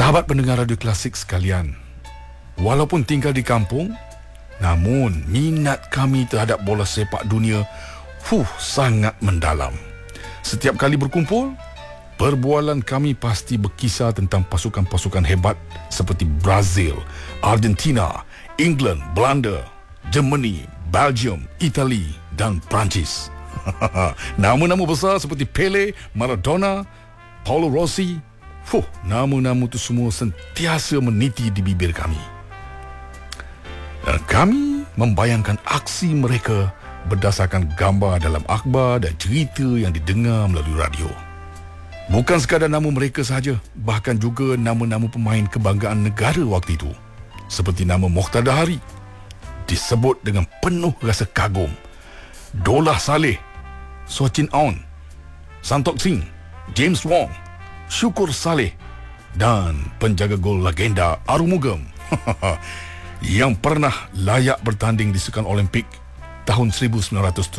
Sahabat pendengar radio klasik sekalian, walaupun tinggal di kampung, namun minat kami terhadap bola sepak dunia sangat mendalam. Setiap kali berkumpul, perbualan kami pasti berkisar tentang pasukan-pasukan hebat seperti Brazil, Argentina, England, Belanda, Germany, Belgium, Itali dan Perancis. Nama-nama besar seperti Pele, Maradona, Paulo Rossi, nama-nama itu semua sentiasa meniti di bibir kami. Dan kami membayangkan aksi mereka berdasarkan gambar dalam akhbar dan cerita yang didengar melalui radio. Bukan sekadar nama mereka sahaja, bahkan juga nama-nama pemain kebanggaan negara waktu itu. Seperti nama Mokhtar Dahari, disebut dengan penuh rasa kagum. Dolah Saleh, Sochin Aun, Santokh Singh, James Wong, Syukur Saleh dan penjaga gol legenda Arumugam yang pernah layak bertanding di Sukan Olimpik tahun 1972.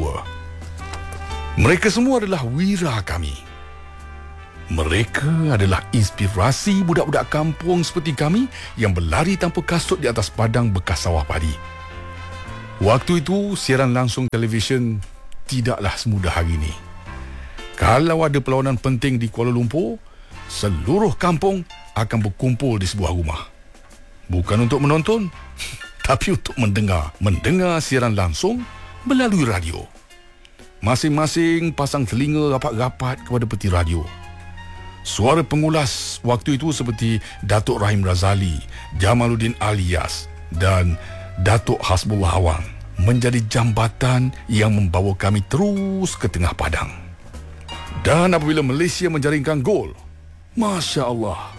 Mereka semua adalah wira kami. Mereka adalah inspirasi budak-budak kampung seperti kami yang berlari tanpa kasut di atas padang bekas sawah padi. Waktu itu, siaran langsung televisyen tidaklah semudah hari ini. Kalau ada perlawanan penting di Kuala Lumpur, seluruh kampung akan berkumpul di sebuah rumah. Bukan untuk menonton, tapi untuk mendengar siaran langsung melalui radio. Masing-masing pasang telinga rapat-rapat kepada peti radio. Suara pengulas waktu itu seperti Datuk Rahim Razali, Jamaluddin Alias dan Datuk Hasbullah Awang menjadi jambatan yang membawa kami terus ke tengah padang. Dan apabila Malaysia menjaringkan gol, Masya Allah,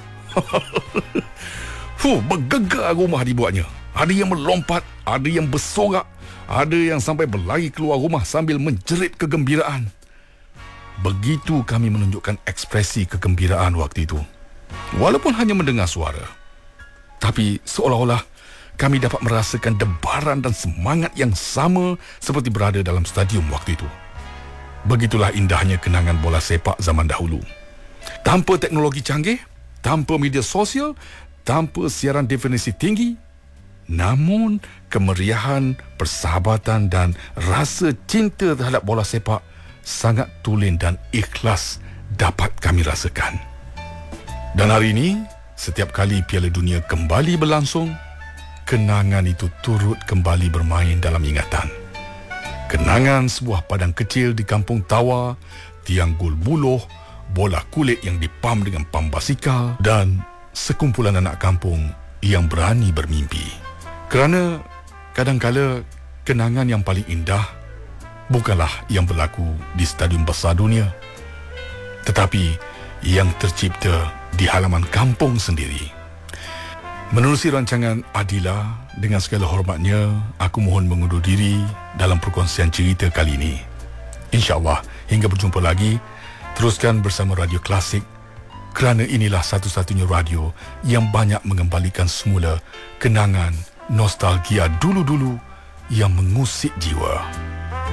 bergegar rumah dibuatnya. Ada yang melompat, ada yang bersorak, ada yang sampai berlari keluar rumah sambil menjerit kegembiraan. Begitu kami menunjukkan ekspresi kegembiraan waktu itu. Walaupun hanya mendengar suara, tapi seolah-olah kami dapat merasakan debaran dan semangat yang sama seperti berada dalam stadium waktu itu. Begitulah indahnya kenangan bola sepak zaman dahulu. Tanpa teknologi canggih, tanpa media sosial, tanpa siaran definisi tinggi, namun kemeriahan, persahabatan dan rasa cinta terhadap bola sepak sangat tulen dan ikhlas dapat kami rasakan. Dan hari ini, setiap kali Piala Dunia kembali berlangsung, kenangan itu turut kembali bermain dalam ingatan. Kenangan sebuah padang kecil di Kampung Tawa, tiang gol buluh, bola kulit yang dipam dengan pam basikal dan sekumpulan anak kampung yang berani bermimpi. Kerana kadang-kala kenangan yang paling indah bukanlah yang berlaku di stadium besar dunia, tetapi yang tercipta di halaman kampung sendiri. Menerusi rancangan Adila, dengan segala hormatnya, aku mohon mengundur diri dalam perkongsian cerita kali ini. InsyaAllah, hingga berjumpa lagi, teruskan bersama Radio Klasik, kerana inilah satu-satunya radio yang banyak mengembalikan semula kenangan nostalgia dulu-dulu yang mengusik jiwa.